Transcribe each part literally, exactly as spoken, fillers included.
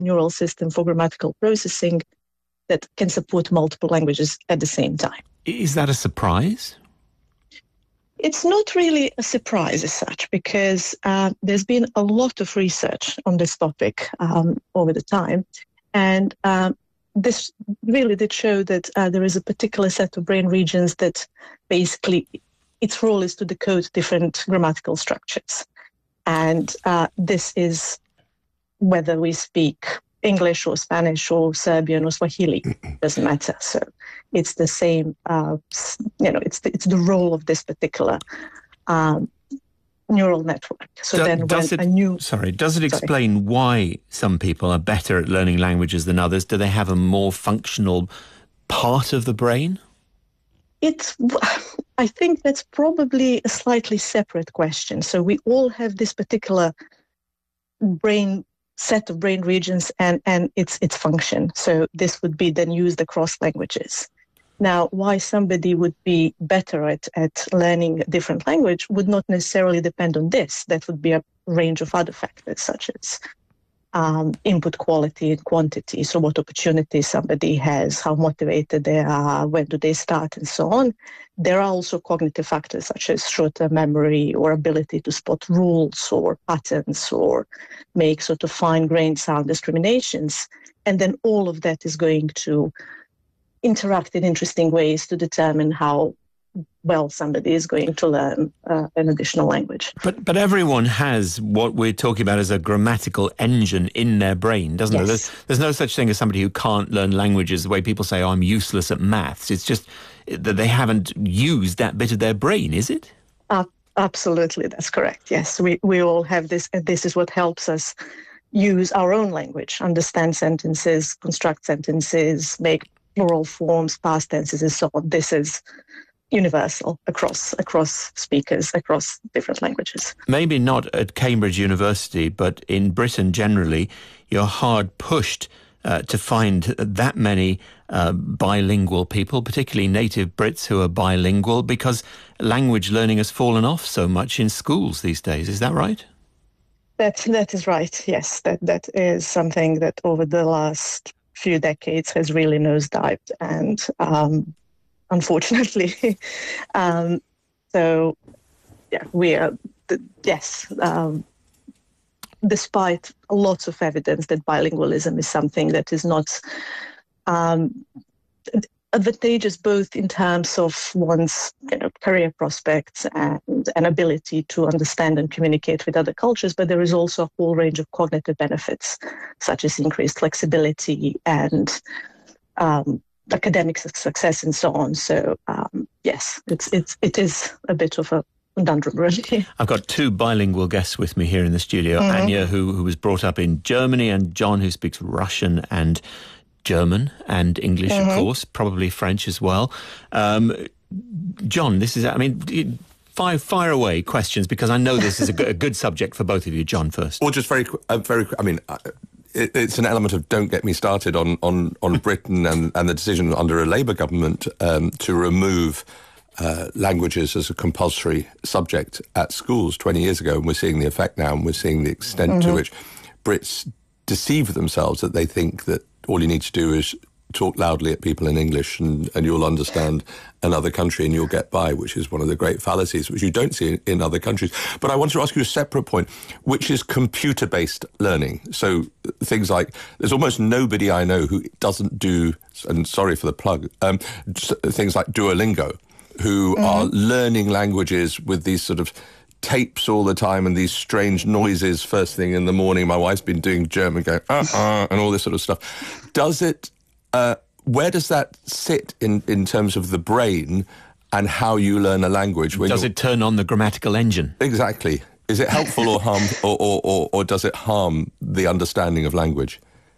neural system for grammatical processing that can support multiple languages at the same time. Is that a surprise? It's not really a surprise as such, because uh, there's been a lot of research on this topic um, over the time. And um, this really did show that uh, there is a particular set of brain regions that basically its role is to decode different grammatical structures. And uh, this is whether we speak English or Spanish or Serbian or Swahili, doesn't matter. So it's the same, uh, you know, it's the, it's the role of this particular um, neural network. So Do, then does when it, a new... Sorry, does it sorry. explain why some people are better at learning languages than others? Do they have a more functional part of the brain? It's, I think that's probably a slightly separate question. So we all have this particular brain set of brain regions and, and its its function. So this would be then used across languages. Now, why somebody would be better at, at learning a different language would not necessarily depend on this. That would be a range of other factors, such as um, input quality and quantity, so what opportunities somebody has, how motivated they are, when do they start, and so on. There are also cognitive factors such as short-term memory or ability to spot rules or patterns or make sort of fine-grained sound discriminations. And then all of that is going to interact in interesting ways to determine how well somebody is going to learn uh, an additional language. But but everyone has what we're talking about as a grammatical engine in their brain, doesn't Yes. it? There's, there's no such thing as somebody who can't learn languages the way people say, oh, I'm useless at maths. It's just that they haven't used that bit of their brain, is it? Uh, absolutely, that's correct. Yes, we, we all have this, and this is what helps us use our own language, understand sentences, construct sentences, make plural forms, past tenses, and so on. This is universal across across speakers, across different languages. Maybe not at Cambridge University, but in Britain generally, you're hard pushed uh, to find that many uh, bilingual people, particularly native Brits who are bilingual, because language learning has fallen off so much in schools these days. Is that right? That that is right. Yes, that that is something that over the last few decades has really nosedived, and um, unfortunately, um, so yeah, we are yes. Um, despite lots of evidence that bilingualism is something that is not um, advantageous both in terms of one's you know, career prospects and an ability to understand and communicate with other cultures, but there is also a whole range of cognitive benefits, such as increased flexibility and um, academic success and so on. So um, yes, it's it's it is a bit of a conundrum, really. I've got two bilingual guests with me here in the studio. Mm-hmm. Anya, who who was brought up in Germany, and John, who speaks Russian and German and English, mm-hmm. of course, probably French as well. Um, John, this is, I mean, fire, fire away questions, because I know this is a good, a good subject for both of you. John first. Well, just very, uh, very. I mean, uh, it, it's an element of don't get me started on on on Britain and and the decision under a Labour government um, to remove uh, languages as a compulsory subject at schools twenty years ago, and we're seeing the effect now, and we're seeing the extent mm-hmm. to which Brits deceive themselves that they think that all you need to do is talk loudly at people in English and, and you'll understand another country and you'll get by, which is one of the great fallacies, which you don't see in, in other countries. But I want to ask you a separate point, which is computer-based learning. So things like, there's almost nobody I know who doesn't do, and sorry for the plug, um, things like Duolingo, who mm-hmm. are learning languages with these sort of tapes all the time and these strange noises first thing in the morning. My wife's been doing German, going, uh-uh, and all this sort of stuff. Does it, uh, where does that sit in, in terms of the brain and how you learn a language? When does it turn on the grammatical engine? Exactly. Is it helpful or harm, or, or, or, or does it harm the understanding of language?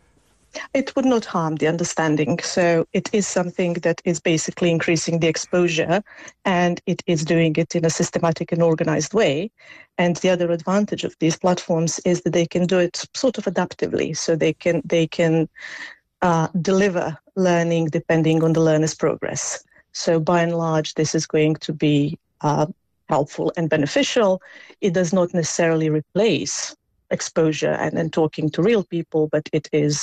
It would not harm the understanding. So it is something that is basically increasing the exposure, and it is doing it in a systematic and organized way. And the other advantage of these platforms is that they can do it sort of adaptively. So they can they can uh, deliver learning depending on the learner's progress. So by and large, this is going to be uh, helpful and beneficial. It does not necessarily replace exposure and, and talking to real people, but it is